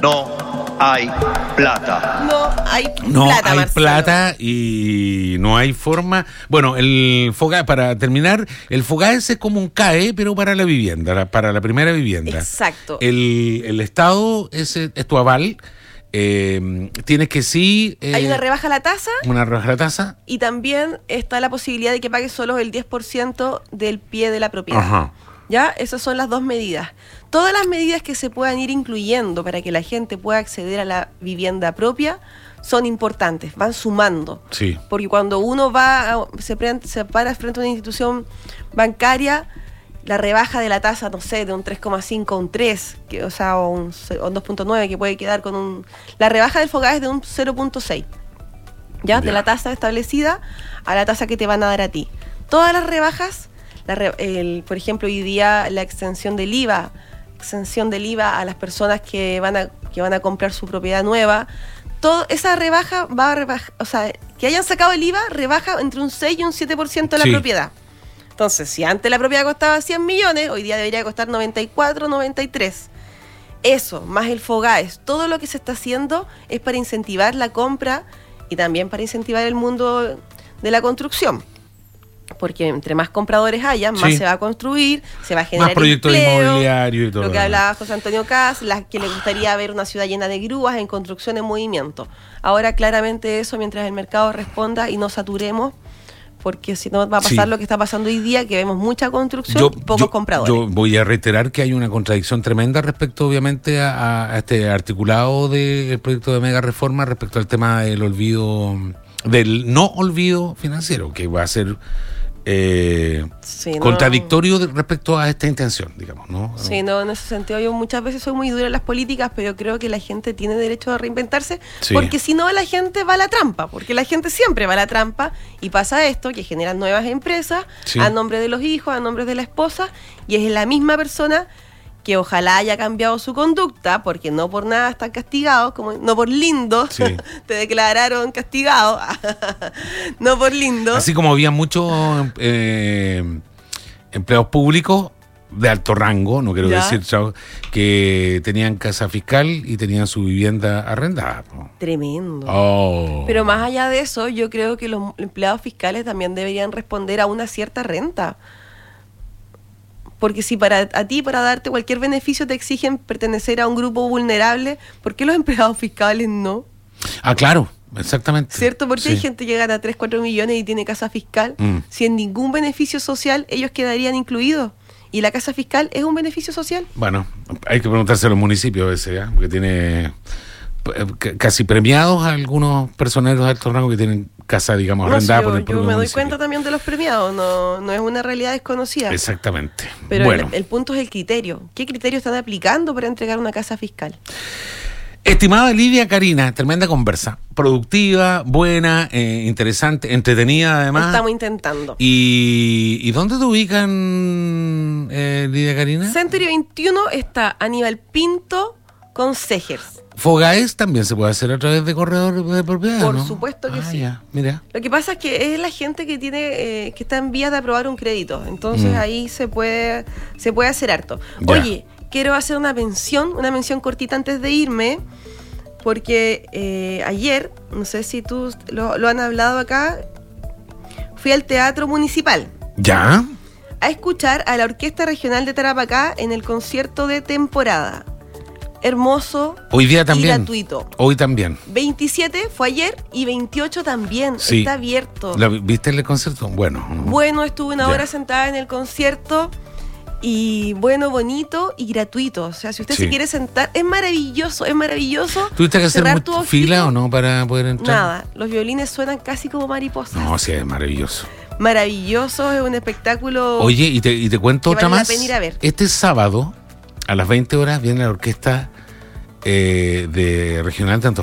no hay plata. No hay plata y no hay forma. Bueno, el FOGAES, para terminar, el FOGAES es como un CAE, pero para la vivienda, para la primera vivienda. Exacto. El Estado es tu aval. Tienes que sí... hay una rebaja a la tasa. Una rebaja a la tasa. Y también está la posibilidad de que pagues solo el 10% del pie de la propiedad. Ajá. ¿Ya? Esas son las dos medidas. Todas las medidas que se puedan ir incluyendo para que la gente pueda acceder a la vivienda propia son importantes, van sumando. Sí. Porque cuando uno se para frente a una institución bancaria, la rebaja de la tasa, no sé, de un 3,5 a un 3, o un 2,9, que puede quedar con un... La rebaja del FOGAES es de un 0,6, ¿ya? De la tasa establecida a la tasa que te van a dar a ti. Todas las rebajas, por ejemplo, hoy día la extensión del IVA a las personas que van a comprar su propiedad nueva, esa rebaja que hayan sacado el IVA, rebaja entre un 6 y un 7% de la propiedad. Entonces, si antes la propiedad costaba 100 millones, hoy día debería costar 94, 93. Eso, más el FOGAES, todo lo que se está haciendo es para incentivar la compra y también para incentivar el mundo de la construcción. Porque entre más compradores haya, más se va a construir, se va a generar más proyectos inmobiliarios y todo. Lo que hablaba José Antonio Caz, que le gustaría ver una ciudad llena de grúas en construcción en movimiento. Ahora, claramente eso, mientras el mercado responda y no saturemos, porque si no va a pasar lo que está pasando hoy día, que vemos mucha construcción y pocos compradores. Yo voy a reiterar que hay una contradicción tremenda respecto, obviamente, a este articulado del proyecto de mega reforma respecto al tema del olvido, del no olvido financiero, que va a ser contradictorio respecto a esta intención, digamos, ¿no? Sí, no, en ese sentido yo muchas veces soy muy dura en las políticas, pero yo creo que la gente tiene derecho a reinventarse, porque si no la gente va a la trampa, porque la gente siempre va a la trampa y pasa esto, que generan nuevas empresas a nombre de los hijos, a nombre de la esposa, y es la misma persona que ojalá haya cambiado su conducta, porque no por nada están castigados, como no por lindo, te declararon castigado, no por lindo. Así como había muchos empleados públicos de alto rango, no quiero decir, que tenían casa fiscal y tenían su vivienda arrendada. Tremendo. Pero más allá de eso, yo creo que los empleados fiscales también deberían responder a una cierta renta. Porque si para darte cualquier beneficio te exigen pertenecer a un grupo vulnerable, ¿por qué los empleados fiscales no? Claro, exactamente. ¿Cierto? Porque hay gente que gana 3, 4 millones y tiene casa fiscal. Si en ningún beneficio social ellos quedarían incluidos. ¿Y la casa fiscal es un beneficio social? Bueno, hay que preguntarse a los municipios ese, porque tiene casi premiados a algunos personeros de alto rango que tienen casa, digamos, arrendada por el propio municipio. Yo me doy cuenta también de los premiados, no es una realidad desconocida. Exactamente. Pero bueno, el punto es el criterio. ¿Qué criterio están aplicando para entregar una casa fiscal? Estimada Lidia Karina, tremenda conversa. Productiva, buena, interesante, entretenida además. Estamos intentando. ¿Y dónde te ubican, Lidia Karina? Century 21 está Aníbal Pinto con Segers. FOGAES también se puede hacer a través de corredor de propiedad, Por ¿no? supuesto que sí. Ya, mira. Lo que pasa es que es la gente que tiene que está en vías de aprobar un crédito. Entonces ahí se puede hacer harto. Ya. Oye, quiero hacer una mención cortita antes de irme, porque ayer, no sé si tú lo han hablado acá, fui al Teatro Municipal. ¿Ya? A escuchar a la Orquesta Regional de Tarapacá en el concierto de temporada. Hermoso. Hoy día también. Y gratuito. Hoy también. 27 fue ayer y 28 también. Sí. Está abierto. ¿Viste el concierto? Bueno. Bueno, estuve una hora sentada en el concierto y bueno, bonito y gratuito. O sea, si usted se quiere sentar, es maravilloso. ¿Tuviste que hacer fila o no para poder entrar? Nada, los violines suenan casi como mariposas. No, sí, es maravilloso. Maravilloso, es un espectáculo. Oye, y te cuento otra más. Vale la pena ir a ver. Este sábado, a las 20 horas, viene la orquesta de regional de